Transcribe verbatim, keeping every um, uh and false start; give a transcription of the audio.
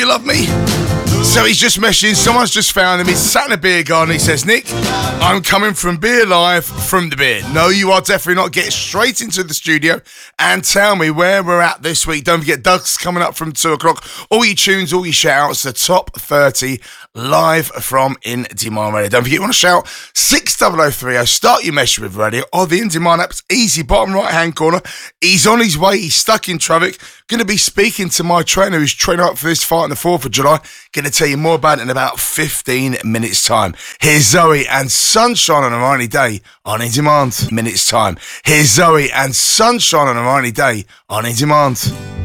you love me? So he's just messaging, someone's just found him, he's sat in a beer garden, he says, Nick, I'm coming from Beer Live from the beer. No, you are definitely not. Get straight into the studio and tell me where we're at this week. Don't forget, Doug's coming up from two o'clock. All your tunes, all your shout-outs, the top thirty live from In Demand Radio. Don't forget, you want to shout six oh oh three oh, start your message with radio, or the In Demand app's easy, bottom right-hand corner. He's on his way, he's stuck in traffic. Going to be speaking to my trainer who's training up for this fight on the fourth of July. Going to tell you more about it in about fifteen minutes time. Here's Zoe and Sunshine on a Rainy Day on In Demand. Minutes time. Here's Zoe and Sunshine on a Rainy Day on In Demand.